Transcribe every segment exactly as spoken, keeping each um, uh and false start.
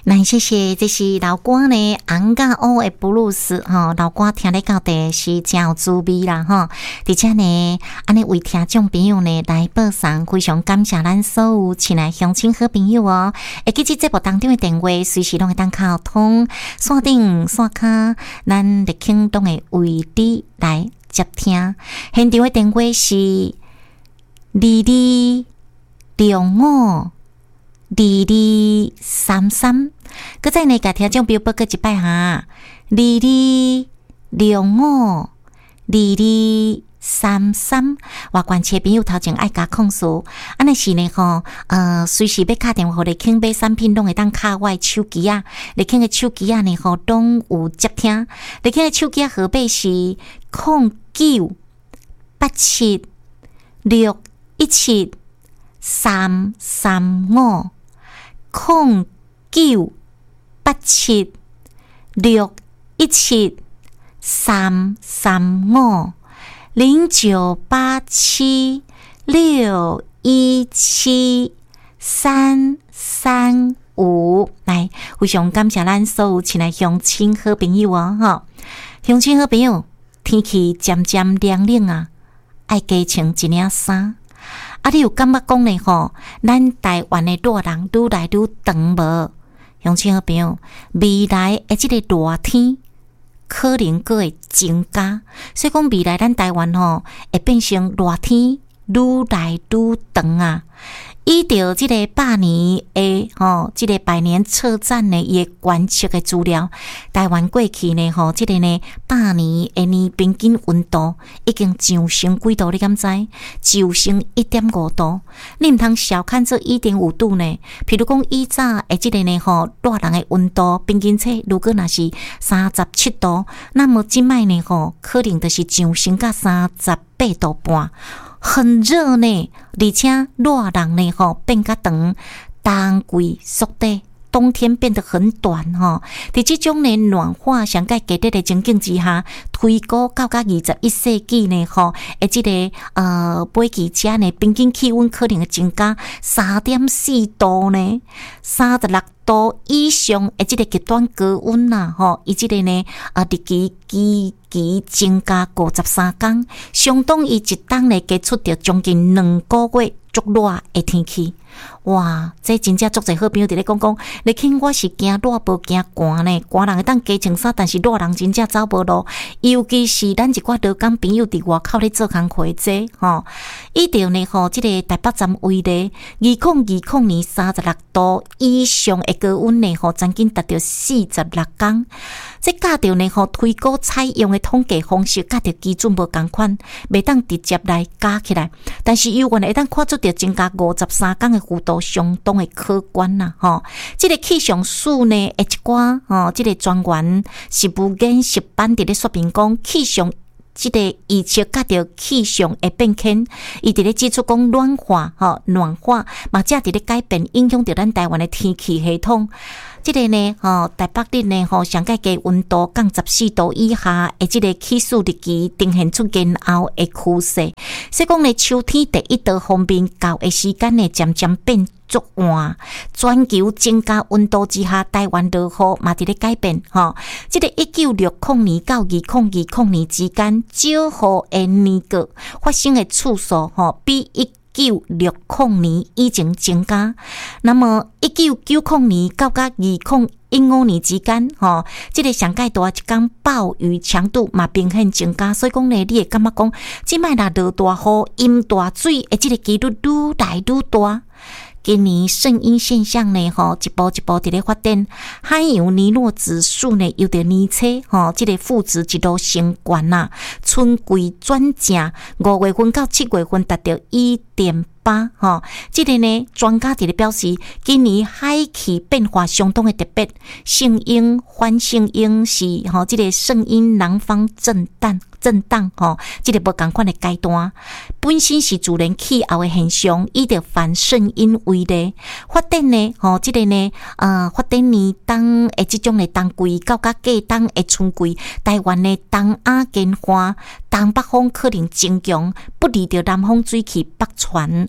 那谢谢，这是老歌呢，红甲乌的布鲁斯吼，老歌听咧到底是真有滋味啦吼。而且呢，安尼为听众朋友呢来播送，非常感谢咱所有亲爱乡亲好朋友哦。会记即节目当中的电话，随时拢会当敲通，线顶线卡，咱立庆东的位置来接听。现场的电话是二二六五。二二三三，搁再呢，甲听众朋友报告一摆哈，二二六五二二三三，外关切朋友头前爱甲控诉，安尼是呢吼，呃，随时要打电话互你肯买产品，拢会当卡我的手机啊，你肯个手机啊呢吼，拢有接听，你肯个手机啊号码是零九八七六一七三三五。零九八七六一七三三五零九八七六一七三三五，来，非常感谢咱所有亲爱乡亲好朋友哦，哈，乡亲好朋友，天气渐渐凉冷啊，爱加穿一领衫。啊，你有感觉讲呢吼，咱台湾的热人愈来愈长无？乡亲好朋友，未来的即个热天可能佫会增加，所以讲未来咱台湾吼会变成热天愈来愈长啊！依照即个百年的吼，即个百年测战呢，伊的观测的资料，台湾过去呢吼，即个呢百年的年平均温度已经上升几度？你敢知？上升一点五度。你毋通小看这一点五度呢？譬如讲以早的即个呢吼，热人的温度平均测，如果若是三十七度，那么即摆呢吼，可能就是上升到三十八度半。很热呢，而且热人呢吼变较长，冬季缩短，冬天变得很短吼。伫即种呢暖化上界激烈的情景之下，推估到到二十一世纪呢吼，诶，即、这个呃尾期遮呢平均气温可能会增加三点四度呢，三十六度以上诶，即个极端高温啦吼，伊即个呢啊，日期期期增加五十三天，相当于一冬呢加出着将近两个月足热的天气。哇，这真正足侪好朋友伫咧讲讲，你听我是惊热无惊寒呢？寒人会当加穿衫，但是热人真正走无路。尤其是咱一寡劳工朋友伫外口咧做工课者吼，伊着呢吼，即、这个台北站位咧，二零二零年三十六度以上的高温呢吼，曾经达到四十六天。这甲着呢吼，推估采用的统计方式甲着基准无共款，袂当直接来加起来。但是有缘会当看出着增加五十三天的幅度，相当的可观呐吼。这个气象署呢，一寡吼，这个专员是无见识班伫咧说明讲气象。即个预测甲着气象的变迁，伊伫咧指出讲暖化、吼暖化，嘛则伫咧改变，影响着咱台湾的天气系统。即个呢，吼台北日呢，吼上界加温度降十四度以下，诶，即个起数日期呈现出延后的趋势。所以讲呢，秋天第一道方面，到的时间呢，渐渐变足晚。全球增加温度之下，台湾落雨嘛伫咧改变，吼。即个一九六零年到二零二零年之间，少雨的年个发生的次数，吼比一九六零年以前增加。那么一九九零年到到二零一五年之间，吼，即、这个上界大一天暴雨强度嘛明显增加，所以讲呢，你会感觉讲，即摆若落大雨、淹大水的即个几率愈来愈大。今年圣婴现象呢，吼一步一步伫咧发展，海洋尼诺指数呢又着年测，吼，即个负值一路升悬呐，春季转正，五月份到七月份达到一点八，吼，即个呢专家伫咧表示，今年海气变化相当的特别，圣婴、反圣婴是吼，即个圣婴南方震荡。震荡吼，即、这个无共款的阶段，本身是自然气候的现象，以着反圣婴为例，发展呢，吼、哦，即、这个呢，呃，发展年冬的即种的冬季，到甲过冬的春季，台湾的东亚变化，东北风可能增强，不利着南方水汽北传，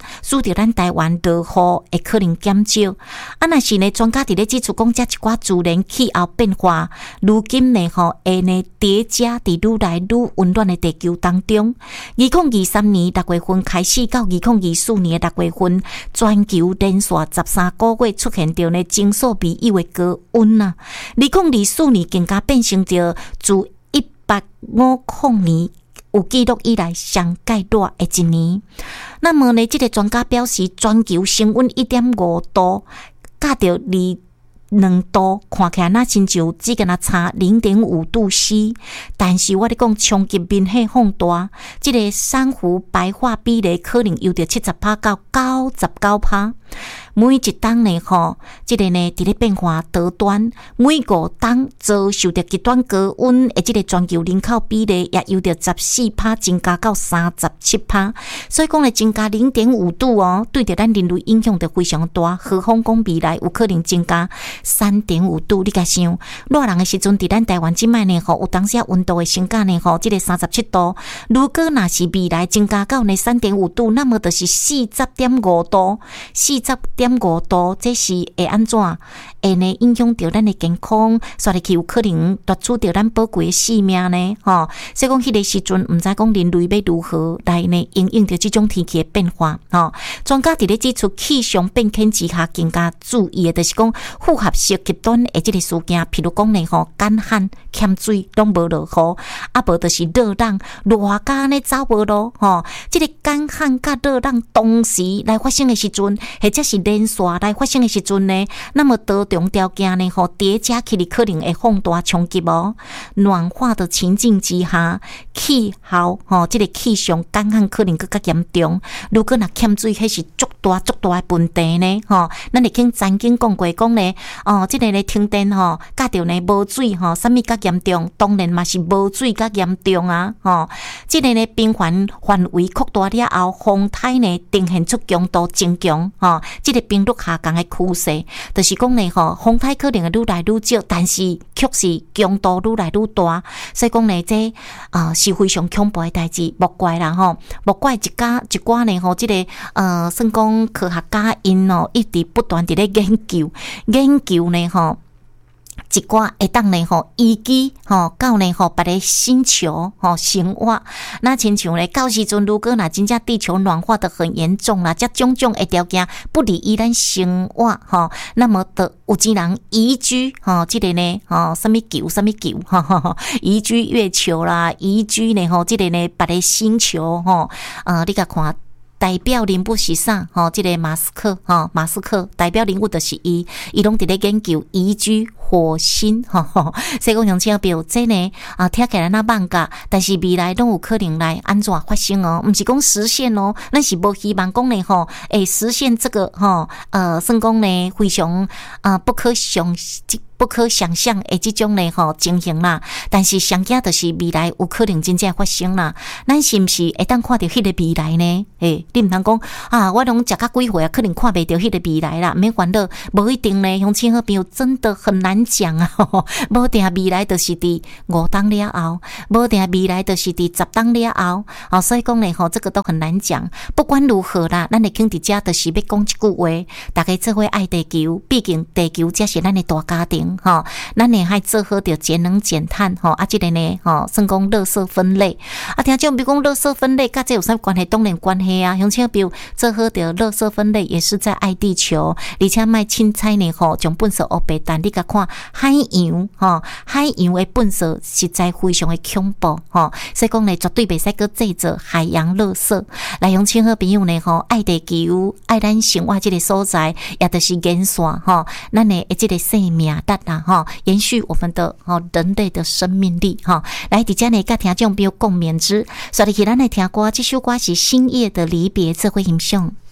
使得咱台湾落雨会可能减少。啊，若是呢，专家伫咧指出讲，遮一寡自然气候变化，如今呢吼会呢叠加伫愈来愈温暖的地球当中。二零二三年六月份开始到二零二四年的六月份，全球连续十三个月出现着呢前所未有的高温啊！二零二四年更加变成着自一八五零年有记录以来上介热的一年。那么呢，这个专家表示，全球升温一点五度，甲着二两度，看起来那亲像只敢若差零点五度 C， 但是我咧讲冲击面火放大，这个珊瑚白化比例可能有着七十趴到九十九趴。每一冬呢吼，这个呢伫咧变化多端，每五冬遭受到极端高温的这个全球人口比例也由着十四趴增加到三十七趴，所以讲咧增加零点五度哦，对着咱人类影响就非常大。何况讲未来有可能增加三点五度，你甲想，热人的时阵，伫咱台湾即摆呢吼，有当时温度的升价呢吼，这个三十七度，如果若是未来增加到呢三点五度，那么就是四十点五度，四十点五度，这是会安怎？会呢影响到咱的健康，所以有可能夺取到咱宝贵的性命呢？吼，所以讲迄个时阵，毋知讲人类要如何来呢应应着这种天气的变化？吼，专家伫咧指出气象变迁之下，更加注意的，就是讲复合式极端的这个事件，譬如讲呢吼，干旱、欠水，拢无落雨，啊无就是热浪，热甲呢走无路，吼，这个干旱甲热浪同时来发生的时阵，或者是连续来发生的时阵呢，那么多种条件呢，吼叠加起来可能会放大冲击哦。暖化的情境之下，气候吼，这个气象干旱可能更加严重。如果若欠水，迄是足大足大的问题呢，吼。咱已经曾经讲过讲呢，哦，这个呢停电吼，甲着呢无水吼，啥物较严重？当然嘛是无水较严重啊，吼。这个呢频繁范围扩大了后，风台呢呈现出强度增强，吼。这个频率下降的趋势，就是讲呢吼，风台可能会愈来愈少，但是却是强度愈来愈大，所以讲呢，这啊、呃、是非常恐怖的代志，莫怪啦吼，莫怪一家一寡呢吼，这个呃，算讲科学家因哦一直不断伫咧研究研究呢吼。一寡会当呢吼，移居吼到呢吼别个星球吼生活，那亲像咧到时阵如果若真正地球暖化得很严重啦，这种种的条件不利于咱生活吼，那么的有钱人移居吼，这个呢吼什么球什么球吼，移居月球啦，移居呢吼这个呢别个星球吼，呃，你甲看。代表人物是啥？吼，这个马斯克，吼，马斯克代表人物就是伊，伊拢伫咧研究移居火星，吼，所以讲用这表这呢啊，听起来那放假，但是未来拢有可能来安怎发生哦？毋是讲实现哦，咱是无希望讲呢吼，诶，实现这个吼，呃，算讲呢非常啊不可想。不可想象的这种呢吼情形啦，但是上惊就是未来有可能真正发生啦。咱是毋是会当看到迄个未来呢？诶，你毋通讲啊，我拢食到几岁啊，可能看袂到迄个未来啦。免烦恼，无一定呢。乡亲好朋友真的很难讲啊，无定未来就是伫五当了后，无定未来就是伫十当了后。哦，所以讲呢吼，这个都很难讲。不管如何啦，咱会肯伫遮就是要讲一句话，大家做伙爱地球，毕竟地球才是咱的大家庭。吼，咱呢还做好着节能减碳吼，啊，这个呢吼，算讲垃圾分类啊，听种比如讲垃圾分类，甲这有啥关系？当然关系啊，乡亲比如做好着垃圾分类，也是在爱地球，而且卖凊彩呢吼，将粪扫黑白蛋，你甲看海洋吼，海洋的粪扫实在非常的恐怖吼，所以讲呢，绝对袂使搁制造海洋垃圾。来，乡亲好朋友呢吼，爱地球，爱咱生活这个所在，也就是延续吼，咱的这个生命力。哈，延续我们的哦人类的生命力哈，来伫遮呢，甲听众朋友共勉之。所以，咱来听歌，这首歌是《星夜的离别》，这会欣赏。